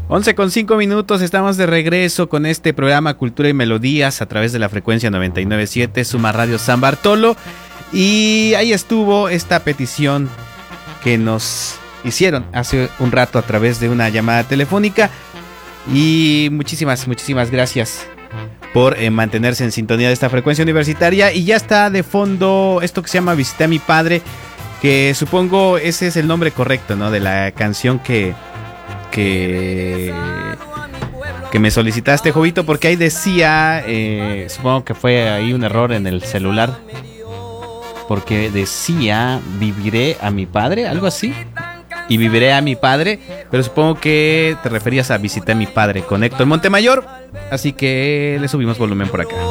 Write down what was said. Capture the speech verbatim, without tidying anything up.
once con cinco minutos, estamos de regreso con este programa Cultura y Melodías a través de la frecuencia noventa y nueve punto siete, Suma Radio San Bartolo. Y ahí estuvo esta petición que nos hicieron hace un rato a través de una llamada telefónica. Y muchísimas, muchísimas gracias por eh, mantenerse en sintonía de esta frecuencia universitaria. Y ya está de fondo esto que se llama Visité a mi padre, que supongo ese es el nombre correcto, ¿no? De la canción que... que... que me solicitaste, Jovito, porque ahí decía, eh, supongo que fue ahí un error en el celular, porque decía, viviré a mi padre, algo así, y viviré a mi padre, pero supongo que te referías a Visité a mi padre con Héctor Montemayor, así que le subimos volumen por acá.